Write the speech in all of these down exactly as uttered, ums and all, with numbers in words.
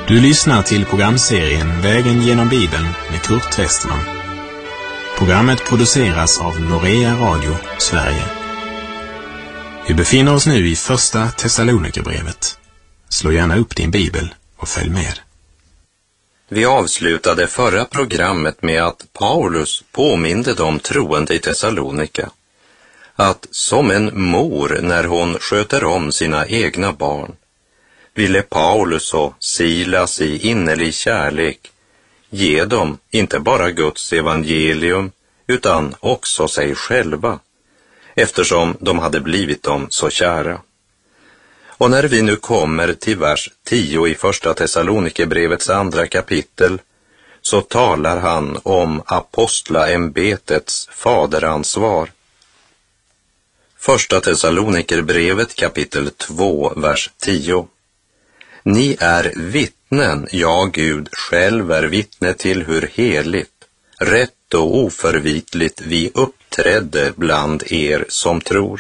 Du lyssnar till programserien Vägen genom Bibeln med Kurt Westman. Programmet produceras av Norea Radio, Sverige. Vi befinner oss nu i första Thessalonikerbrevet. Slå gärna upp din bibel och följ med. Vi avslutade förra programmet med att Paulus påminde de troende i Thessalonika att som en mor när hon sköter om sina egna barn ville Paulus och Silas i innerlig kärlek ge dem inte bara Guds evangelium utan också sig själva, eftersom de hade blivit dem så kära. Och när vi nu kommer till vers tio i första Thessalonikerbrevets andra kapitel så talar han om apostlaämbetets faderansvar. Första Thessalonikerbrevet kapitel två, vers tio. Ni är vittnen, ja Gud själv är vittne till hur heligt, rätt och oförvitligt vi uppträdde bland er som tror.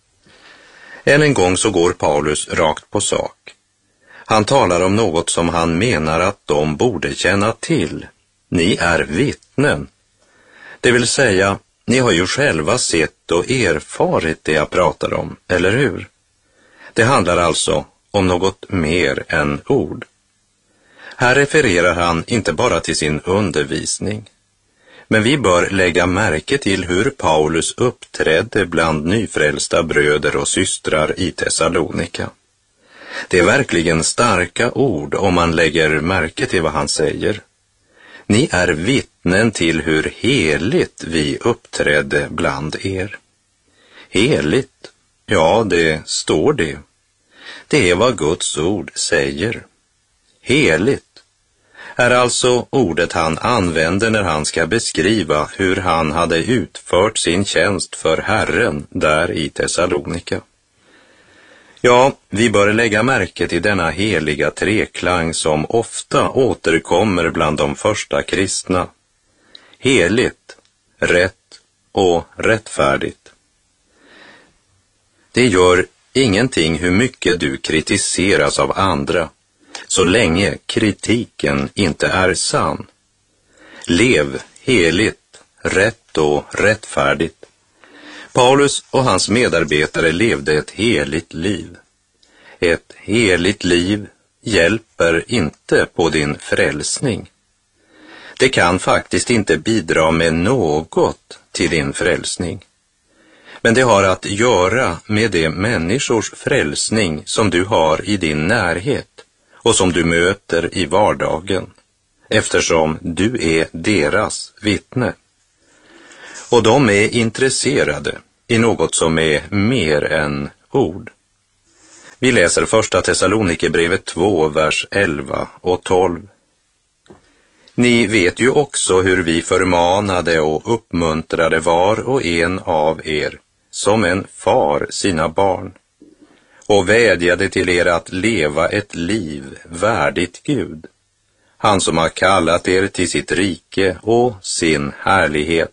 Än en gång så går Paulus rakt på sak. Han talar om något som han menar att de borde känna till. Ni är vittnen. Det vill säga, ni har ju själva sett och erfarit det jag pratar om, eller hur? Det handlar alltså om något mer än ord. Här refererar han inte bara till sin undervisning, men vi bör lägga märke till hur Paulus uppträdde bland nyfrälsta bröder och systrar i Thessalonika. Det är verkligen starka ord om man lägger märke till vad han säger. Ni är vittnen till hur heligt vi uppträdde bland er. Heligt, ja det står det. Det är vad Guds ord säger. Heligt är alltså ordet han använder när han ska beskriva hur han hade utfört sin tjänst för Herren där i Thessalonika. Ja, vi bör lägga märke till denna heliga treklang som ofta återkommer bland de första kristna. Heligt, rätt och rättfärdigt. Det gör ingenting hur mycket du kritiseras av andra, så länge kritiken inte är sann. Lev heligt, rätt och rättfärdigt. Paulus och hans medarbetare levde ett heligt liv. Ett heligt liv hjälper inte på din frälsning. Det kan faktiskt inte bidra med något till din frälsning. Men det har att göra med de människors frälsning som du har i din närhet och som du möter i vardagen, eftersom du är deras vittne. Och de är intresserade i något som är mer än ord. Vi läser första Thessalonikerbrevet två, vers elva och tolv. Ni vet ju också hur vi förmanade och uppmuntrade var och en av er som en far sina barn och vädjade till er att leva ett liv värdigt Gud, han som har kallat er till sitt rike och sin härlighet.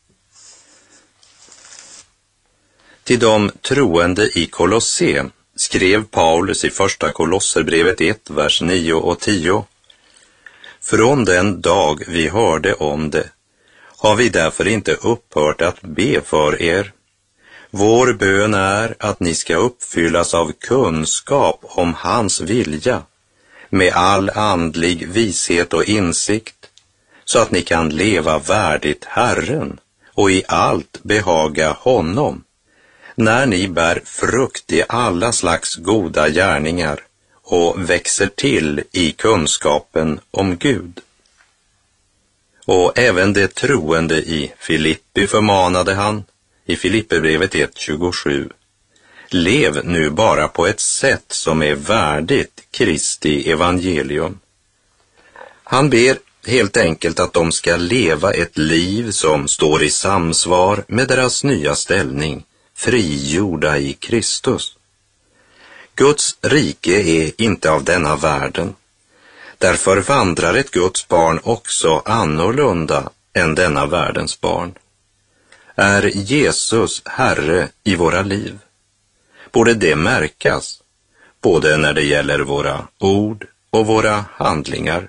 Till de troende i Kolosse skrev Paulus i första Kolosserbrevet ett, vers nio och tio. Från den dag vi hörde om det har vi därför inte upphört att be för er. Vår bön är att ni ska uppfyllas av kunskap om hans vilja, med all andlig vishet och insikt, så att ni kan leva värdigt Herren och i allt behaga honom, när ni bär frukt i alla slags goda gärningar och växer till i kunskapen om Gud. Och även det troende i Filippi förmanade han i Filipperbrevet ett tjugosju. Lev nu bara på ett sätt som är värdigt Kristi evangelium. Han ber helt enkelt att de ska leva ett liv som står i samsvar med deras nya ställning, frigjorda i Kristus. Guds rike är inte av denna världen. Därför vandrar ett Guds barn också annorlunda än denna världens barn. Är Jesus Herre i våra liv? Borde det märkas, både när det gäller våra ord och våra handlingar.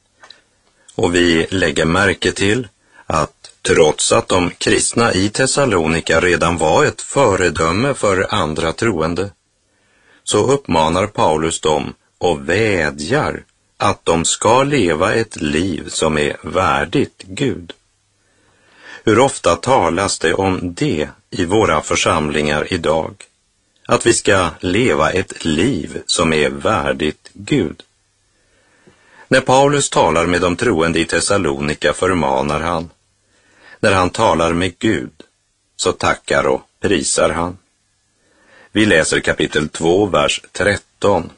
Och vi lägger märke till att trots att de kristna i Thessalonika redan var ett föredöme för andra troende, så uppmanar Paulus dem och vädjar att de ska leva ett liv som är värdigt Gud. Hur ofta talas det om det i våra församlingar idag? Att vi ska leva ett liv som är värdigt Gud. När Paulus talar med de troende i Thessalonika förmanar han. När han talar med Gud så tackar och prisar han. Vi läser kapitel två, vers tretton.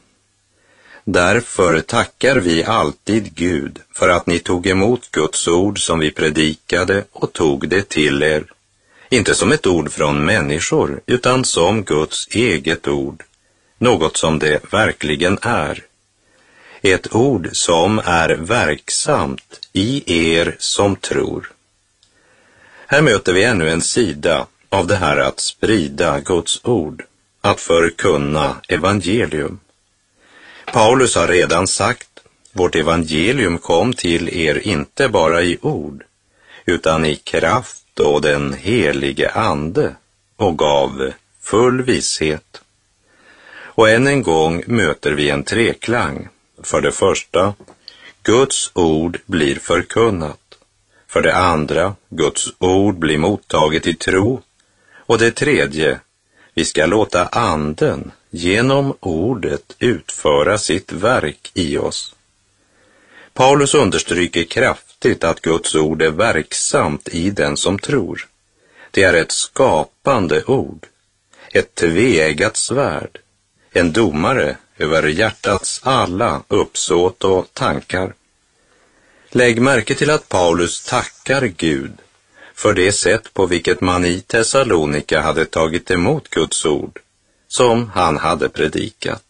Därför tackar vi alltid Gud för att ni tog emot Guds ord som vi predikade och tog det till er. Inte som ett ord från människor, utan som Guds eget ord, något som det verkligen är. Ett ord som är verksamt i er som tror. Här möter vi ännu en sida av det här att sprida Guds ord, att förkunna evangelium. Paulus har redan sagt, vårt evangelium kom till er inte bara i ord, utan i kraft och den helige ande och gav full visshet. Och än en gång möter vi en treklang. För det första, Guds ord blir förkunnat. För det andra, Guds ord blir mottaget i tro. Och det tredje, vi ska låta anden genom ordet utföra sitt verk i oss. Paulus understryker kraftigt att Guds ord är verksamt i den som tror. Det är ett skapande ord, ett tveeggat svärd, en domare över hjärtats alla uppsåt och tankar. Lägg märke till att Paulus tackar Gud för det sätt på vilket man i Thessalonika hade tagit emot Guds ord, som han hade predikat.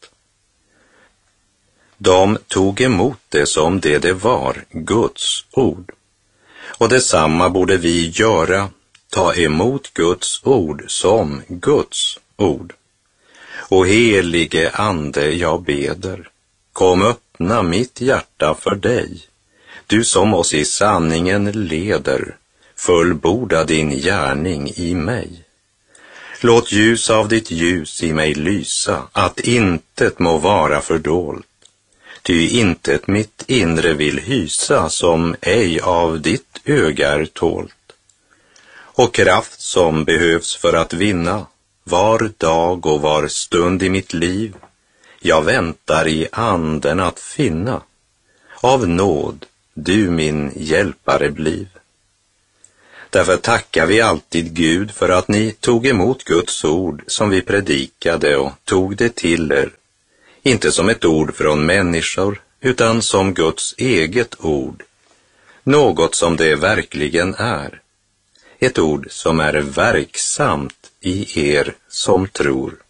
De tog emot det som det det var, Guds ord. Och detsamma borde vi göra, ta emot Guds ord som Guds ord. Och helige ande, jag beder, kom öppna mitt hjärta för dig. Du som oss i sanningen leder, fullborda din gärning i mig. Låt ljus av ditt ljus i mig lysa, att intet må vara fördolt. Ty intet mitt inre vill hysa, som ej av ditt öga är tålt. Och kraft som behövs för att vinna, var dag och var stund i mitt liv, jag väntar i anden att finna. Av nåd, du min hjälpare bliv. Därför tackar vi alltid Gud för att ni tog emot Guds ord som vi predikade och tog det till er. Inte som ett ord från människor, utan som Guds eget ord. Något som det verkligen är. Ett ord som är verksamt i er som tror.